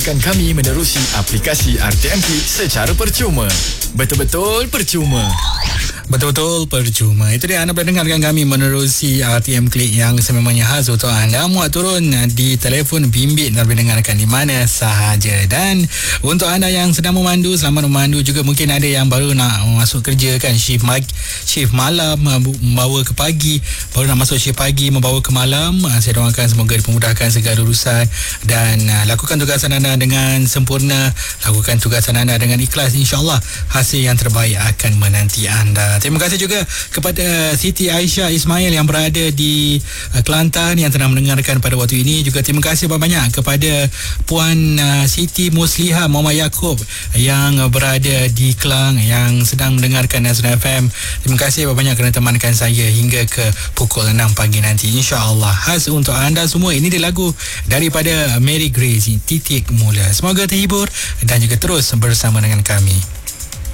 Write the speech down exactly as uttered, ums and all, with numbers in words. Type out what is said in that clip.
Kan kami menerusi aplikasi R T M Klik secara percuma. Betul-betul percuma. Betul-betul percuma. Itu dia, anda boleh dengarkan kami menerusi R T M Klik yang sememangnya khas untuk anda. Muat turun di telefon bimbit dan boleh dengarkan di mana sahaja. Dan untuk anda yang sedang memandu, selamat memandu juga. Mungkin ada yang baru nak masuk kerja kan, shift mag, shift malam membawa ke pagi, baru nak masuk shift pagi membawa ke malam. Saya doakan semoga dipermudahkan segala urusan dan lakukan tugasan anda dengan sempurna, lakukan tugasan anda dengan ikhlas. InsyaAllah hasil yang terbaik akan menanti anda. Terima kasih juga kepada Siti Aisyah Ismail yang berada di uh, Kelantan yang sedang mendengarkan pada waktu ini. Juga terima kasih banyak kepada Puan uh, Siti Musliha Muhammad Yaakob yang uh, berada di Kelang yang sedang mendengarkan Nasional F M. Terima kasih banyak kerana temankan saya hingga ke pukul enam pagi nanti. InsyaAllah khas untuk anda semua. Ini dia lagu daripada Mary Grace, Titik Mula. Semoga terhibur dan juga terus bersama dengan kami.